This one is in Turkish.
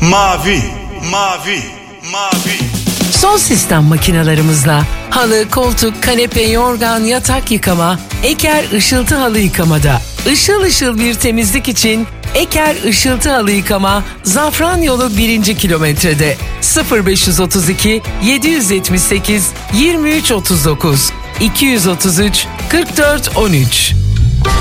Mavi, mavi, mavi. Son sistem makinalarımızla halı, koltuk, kanepe, yorgan, yatak yıkama, Eker ışıltı halı yıkamada. Işıl ışıl bir temizlik için Eker ışıltı halı yıkama Zafran Yolu 1. kilometrede 0532 778 2339 233 44 13.